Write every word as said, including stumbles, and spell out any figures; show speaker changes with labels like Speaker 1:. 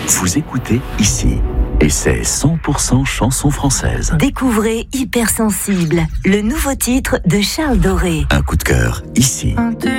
Speaker 1: Vous écoutez ici. Et c'est cent pour cent chanson française.
Speaker 2: Découvrez Hypersensible, le nouveau titre de Charles Doré.
Speaker 1: Un coup de cœur ici.